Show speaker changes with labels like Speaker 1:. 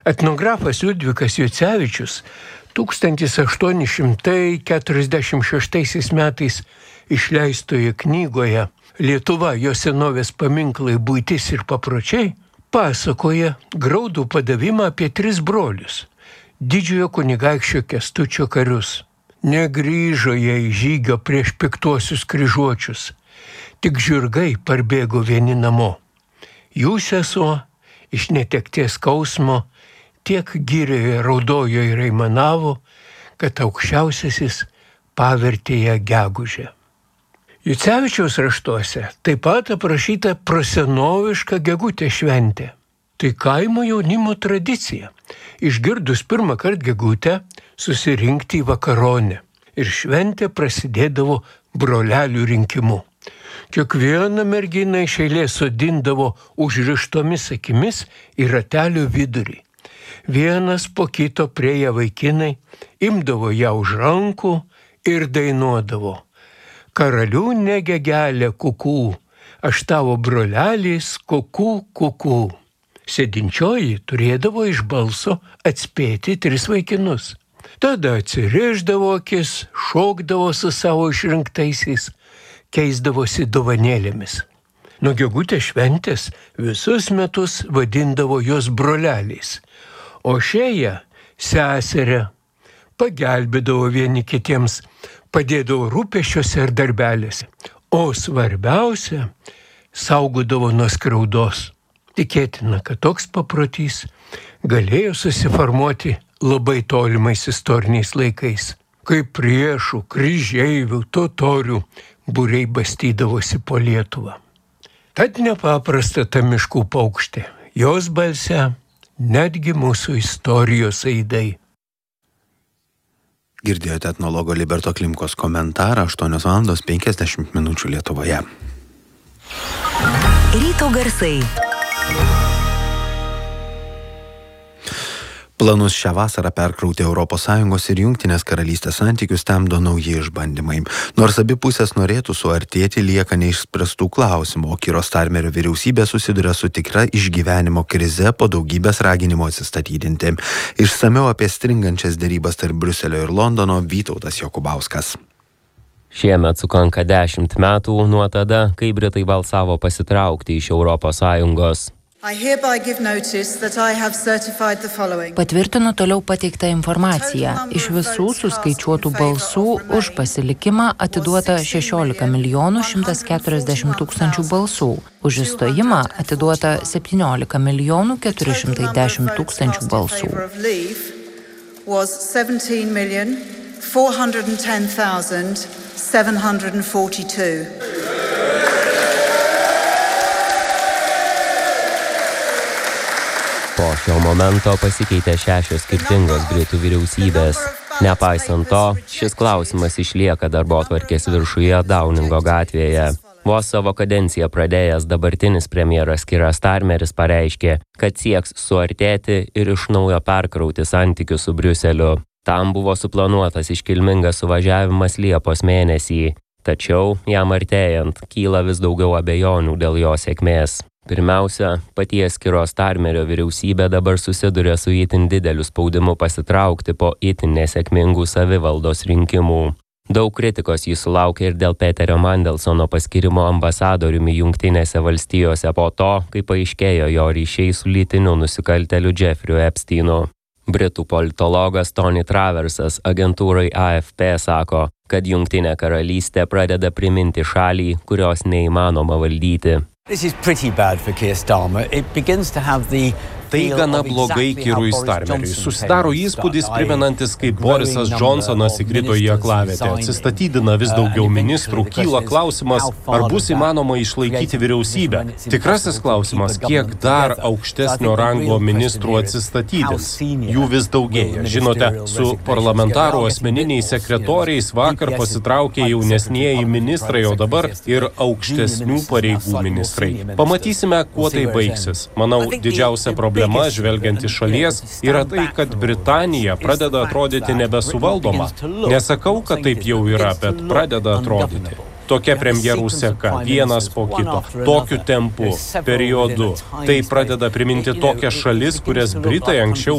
Speaker 1: Etnografas Liudvikas Jucevičius 1846 metais išleistoje knygoje Lietuva, jo senovės paminklai, buitis ir papročiai pasakoja graudų padavimą apie 3 brolius, didžiojo kunigaikščio Kęstučio karius. Negrįžo jie į žygio prieš piktuosius kryžiuočius, tik žirgai parbėgo vieni namo. Jų sesuo iš netekties skausmo tiek girioje raudojo ir aimanavo, kad aukščiausiasis pavertė ją gegužę. Jucevičiaus raštuose taip pat aprašyta prosenoviška gegutės šventė. Tai kaimo jaunimo tradicija. Išgirdus pirmą kartą gegutę susirinkti į vakaronę. Ir šventė prasidėdavo brolelių rinkimu. Kiekvieną merginą iš eilės sodindavo užrištomis akimis į ratelio vidurį. Vienas po kito prieję vaikinai imdavo ją už rankų ir dainuodavo: Karaliūne gegelė kukų, aš tavo brolelis kukų kukų. Sėdinčioji turėdavo iš balso atspėti 3 vaikinus. Tada atsirėždavo akis, šokdavo su savo išrinktaisiais, keisdavosi dovanėlėmis. Nuo gegutės šventės visus metus vadindavo jos broleliais, o šėja seserė. Pagelbėdavo vieni kitiems, padėdavo rūpesčiuose ir darbelėse, o svarbiausia, saugodavo nuo skriaudos. Tikėtina, kad toks paprotys galėjo susiformuoti labai tolimais istoriniais laikais, kai priešų, kryžeivių, totorių būriai bastydavosi po Lietuvą. Tad nepaprasta ta miškų paukštė, jos balse netgi mūsų istorijos aidai.
Speaker 2: Girdėjote etnologo Liberto Klimkos komentarą 8:50 Lietuvoje.
Speaker 3: Ryto garsai.
Speaker 2: Planus šią vasarą perkrauti ES ir Jungtinės karalystės santykius temdo nauji išbandymai. Nors abi pusės norėtų suartėti, lieka neišspręstų klausimų, o Kiro Starmerio vyriausybė susiduria su tikra išgyvenimo krize po daugybės raginimo atsistatydinti. Išsamiau apie stringančias derybas tarp Briuselio ir Londono Vytautas Jokubauskas.
Speaker 4: Šiemet sukanka 10 metų nuo tada, kai Britai balsavo pasitraukti iš ES.
Speaker 5: Patvirtinu toliau pateiktą informaciją. Iš visų suskaičiuotų balsų už pasilikimą atiduota 16 140 000 balsų. Už įstojimą atiduota 17 410 000 balsų.
Speaker 6: 17 410 742.
Speaker 4: Po šio momento pasikeitė 6 skirtingos Britų vyriausybės. Nepaisant to, šis klausimas išlieka darbotvarkės viršuje Downingo gatvėje. Vos savo kadenciją pradėjęs dabartinis premjeras Kiras Starmeris pareiškė, kad sieks suartėti ir iš naujo perkrauti santykius su Briuseliu. Tam buvo suplanuotas iškilmingas suvažiavimas Liepos mėnesį, tačiau jam artėjant kyla vis daugiau abejonių dėl jo sėkmės. Pirmiausia, paties Kiro Starmerio vyriausybė dabar susiduria su itin dideliu spaudimu pasitraukti po itin nesėkmingų savivaldos rinkimų. Daug kritikos jis sulaukė ir dėl Peterio Mandelsono paskirimo ambasadoriumi Jungtinėse valstijose po to, kai paaiškėjo jo ryšiai su lytiniu nusikaltėliu Jeffriu Epsteinu. Britų politologas Tony Traversas agentūrai AFP sako, kad Jungtinė karalystė pradeda priminti šalį, kurios neįmanoma valdyti.
Speaker 7: Tai gana blogai Kirui Starmeriui. Susidaro įspūdis primenantis, kaip Borisas Džonsonas įkrito į aklavietę. Atsistatydina vis daugiau ministrų, kyla klausimas, ar bus įmanoma išlaikyti vyriausybę. Tikrasis klausimas, kiek dar aukštesnio rango ministrų atsistatydins. Jų vis daugėja. Žinote, su parlamentarų asmeniniais sekretoriais vakar pasitraukė jaunesnieji ministrai, o dabar ir aukštesnių pareigų ministrai. Pamatysime, kuo tai baigsis. Manau, didžiausia problema, žvelgiant iš šalies, yra tai, kad Britanija pradeda atrodyti nebesuvaldoma. Nesakau, kad taip jau yra, bet pradeda atrodyti. Tokia premjerų seka, vienas po kito, tokiu tempu, periodu. Tai pradeda priminti tokias šalis, kurias Britai anksčiau